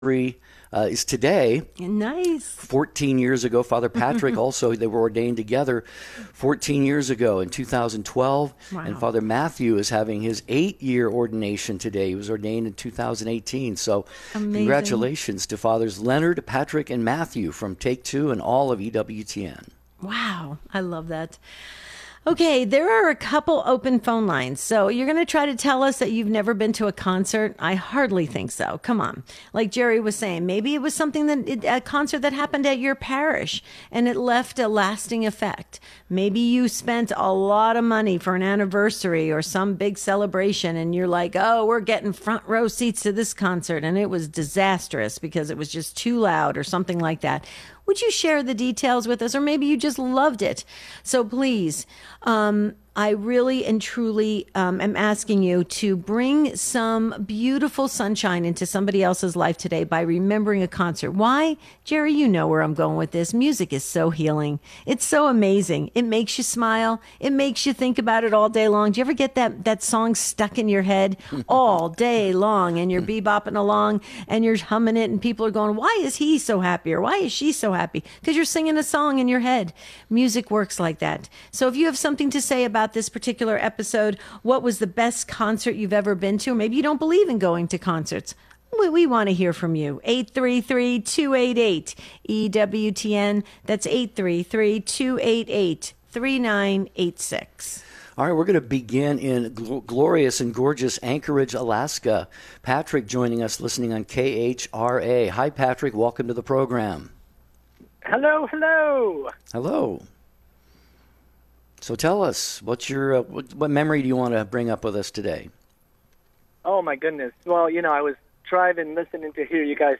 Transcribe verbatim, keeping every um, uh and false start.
uh, is today. Nice. fourteen years ago, Father Patrick also, they were ordained together fourteen years ago in two thousand twelve. Wow. And Father Matthew is having his eight-year ordination today. He was ordained in two thousand eighteen. So Amazing. Congratulations to Fathers Leonard, Patrick, and Matthew from Take Two and all of E W T N. Wow. I love that. Okay, there are a couple open phone lines. So you're going to try to tell us that you've never been to a concert? I hardly think so. Come on. Like Jerry was saying, maybe it was something that it, a concert that happened at your parish and it left a lasting effect. Maybe you spent a lot of money for an anniversary or some big celebration and you're like, oh, we're getting front row seats to this concert and it was disastrous because it was just too loud or something like that. Would you share the details with us? Or maybe you just loved it. So please, um, I really and truly um, am asking you to bring some beautiful sunshine into somebody else's life today by remembering a concert. Why? Jerry, you know where I'm going with this. Music is so healing. It's so amazing. It makes you smile. It makes you think about it all day long. Do you ever get that, that song stuck in your head all day long and you're bebopping along and you're humming it and people are going, why is he so happy or why is she so happy? Because you're singing a song in your head. Music works like that. So if you have something to say about this particular episode, what was the best concert you've ever been to? Or maybe you don't believe in going to concerts. We, we want to hear from you. eight three three, two eight eight, E W T N. That's eight three three, two eight eight, three nine eight six. All right, we're going to begin in gl- glorious and gorgeous Anchorage, Alaska. Patrick joining us, listening on K H R A. Hi, Patrick. Welcome to the program. Hello, hello. Hello. So tell us, what's your uh, what, what memory do you want to bring up with us today? Oh, my goodness. Well, you know, I was driving, listening to hear you guys